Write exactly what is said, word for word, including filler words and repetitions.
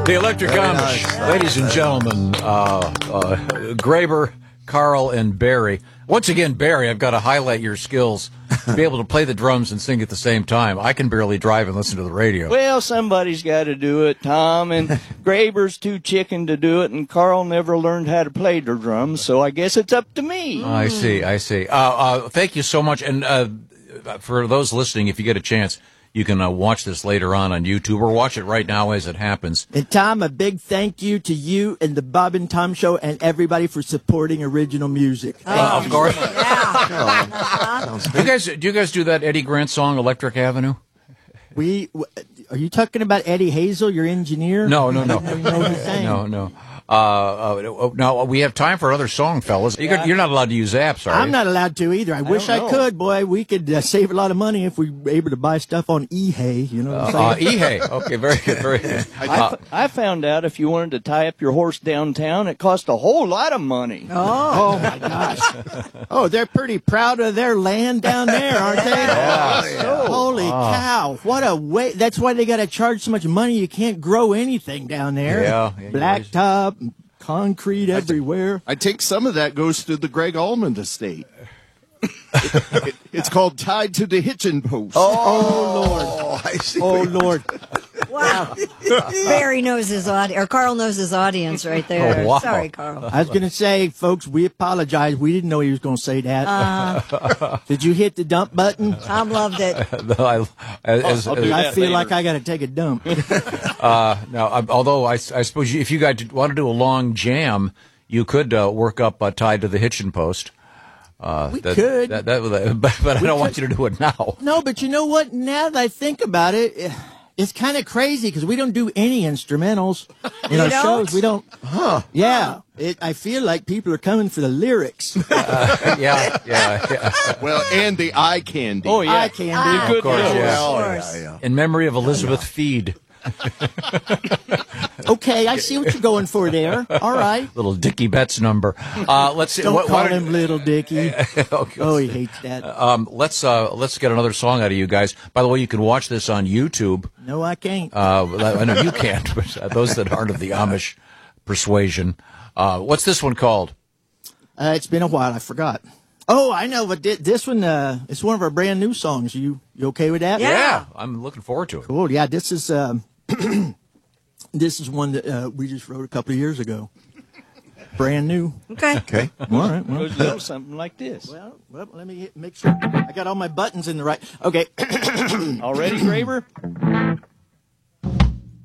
The Electric Amish, nice. ladies and gentlemen, uh, uh, Graber, Carl, and Barry. Once again, Barry, I've got to highlight your skills to be able to play the drums and sing at the same time. I can barely drive and listen to the radio. Well, somebody's got to do it, Tom, and Graber's too chicken to do it, and Carl never learned how to play the drums, so I guess it's up to me. I see, I see. Uh, uh, thank you so much, and uh, for those listening, if you get a chance, you can uh, watch this later on on YouTube or watch it right now as it happens. And Tom, a big thank you to you and the Bob and Tom Show and everybody for supporting original music. Uh, of course. Yeah. Do you guys, do you guys do that Eddie Grant song, Electric Avenue? We are you talking about Eddie Hazel, your engineer? No, no, no, I don't know what he's saying. no, no. Uh, uh, now we have time for another song, fellas. You got, you're not allowed to use apps, are you? I'm not allowed to either. I, wish I know. could. Boy, we could uh, save a lot of money if we were able to buy stuff on eHay. You know what I'm Uh, saying? eHay. Okay, very good, very good. I, I found out if you wanted to tie up your horse downtown, it cost a whole lot of money. Oh, my gosh. Oh, they're pretty proud of their land down there, aren't they? Yeah. Holy cow. What a way. That's why they got to charge so much money. You can't grow anything down there. Yeah. Yeah, Blacktop, concrete everywhere. I think some of that goes to the Greg Almond estate. It- it's called Tied to the Hitching Post. Oh, Lord. Oh, I see. Oh, Lord. Wow. Barry knows his audience, or Carl knows his audience right there. Oh, wow. Sorry, Carl. I was going to say, folks, we apologize. We didn't know he was going to say that. Uh, Did you hit the dump button? Tom loved it. I, as, I'll do I that feel later. like I got to take a dump. uh, now, uh, although I, I suppose you, if you guys want to do a long jam, you could uh, work up uh, Tied to the Hitching Post. Uh, We that, could. that, that, that, but, but I don't want you to do it now. No, but you know what? Now that I think about it, eh, it's kind of crazy because we don't do any instrumentals in You our don't? shows. We don't. Huh? Yeah. It, I feel like people are coming for the lyrics. Uh, yeah, yeah, yeah. Well, and the eye candy. Oh, yeah. I can Ah, do. Of course, of yeah. course. yeah, yeah. In memory of Elizabeth Feed. Okay, I see what you're going for there. All right. Little Dickie Betts number. Uh, let's see. Don't what, call what him Little Dicky. okay. Oh, he hates that. Um, let's uh, let's get another song out of you guys. By the way, you can watch this on YouTube. No, I can't. Uh, I know you can't, but uh, those that aren't of the Amish persuasion. Uh, what's this one called? Uh, it's been a while. I forgot. Oh, I know, but thi- this one, uh, it's one of our brand new songs. You you okay with that? Yeah. I'm looking forward to it. Cool. Yeah, this is um, this is one that uh, we just wrote a couple of years ago. Brand new. Okay. Okay. All right. Well, Goes a little something like this. well, well let me hit, make sure I got all my buttons in the right. Okay. Already, Graber?